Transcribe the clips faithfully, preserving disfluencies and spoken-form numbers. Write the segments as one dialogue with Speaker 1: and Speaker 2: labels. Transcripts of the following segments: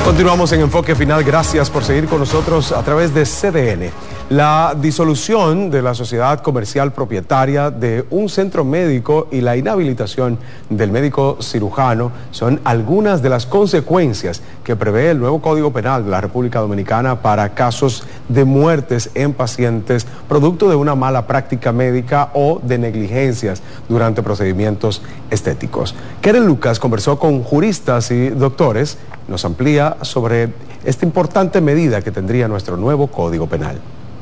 Speaker 1: Continuamos en Enfoque Final. Gracias por seguir con nosotros a través de C D N. La disolución de la sociedad comercial propietaria de un centro médico y la inhabilitación del médico cirujano son algunas de las consecuencias que prevé el nuevo Código Penal de la República Dominicana para casos de muertes en pacientes producto de una mala práctica médica o de negligencias durante procedimientos estéticos. Keren Lucas conversó con juristas y doctores. Nos amplía sobre esta importante medida que tendría nuestro nuevo Código Penal.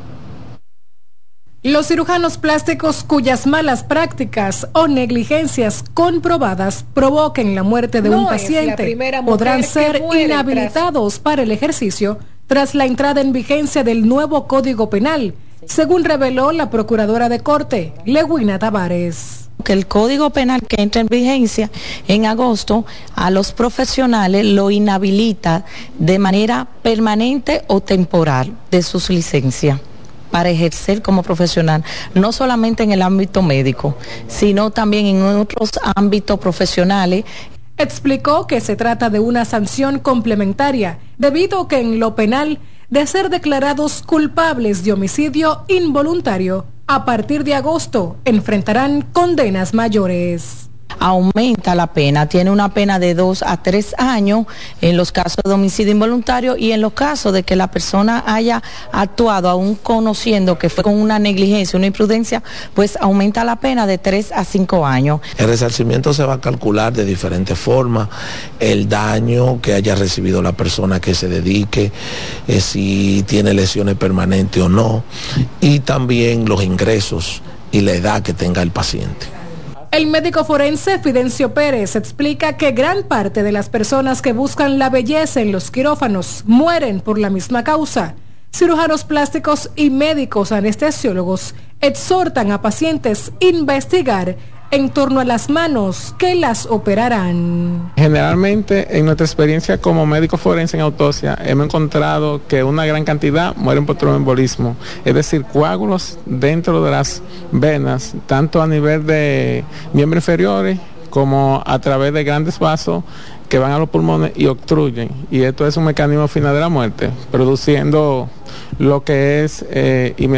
Speaker 2: Los cirujanos plásticos cuyas malas prácticas o negligencias comprobadas provoquen la muerte de no un paciente podrán ser inhabilitados tras... para el ejercicio tras la entrada en vigencia del nuevo Código Penal, según reveló la Procuradora de Corte, Lewina Tavares.
Speaker 3: Que el Código Penal que entra en vigencia en agosto a los profesionales lo inhabilita de manera permanente o temporal de sus licencias para ejercer como profesional, no solamente en el ámbito médico, sino también en otros ámbitos profesionales.
Speaker 2: Explicó que se trata de una sanción complementaria, debido a que en lo penal, de ser declarados culpables de homicidio involuntario, a partir de agosto enfrentarán condenas mayores.
Speaker 3: Aumenta la pena, tiene una pena de dos a tres años en los casos de homicidio involuntario y en los casos de que la persona haya actuado aún conociendo que fue con una negligencia, una imprudencia, pues aumenta la pena de tres a cinco años.
Speaker 4: El resarcimiento se va a calcular de diferentes formas, el daño que haya recibido la persona que se dedique, eh, si tiene lesiones permanentes o no, y también los ingresos y la edad que tenga el paciente.
Speaker 2: El médico forense Fidencio Pérez explica que gran parte de las personas que buscan la belleza en los quirófanos mueren por la misma causa. Cirujanos plásticos y médicos anestesiólogos exhortan a pacientes a investigar en torno a las manos que las operarán.
Speaker 5: Generalmente, en nuestra experiencia como médico forense en autopsia, hemos encontrado que una gran cantidad mueren por tromboembolismo, es decir, coágulos dentro de las venas, tanto a nivel de miembros inferiores como a través de grandes vasos que van a los pulmones y obstruyen. Y esto es un mecanismo final de la muerte, produciendo lo que es eh,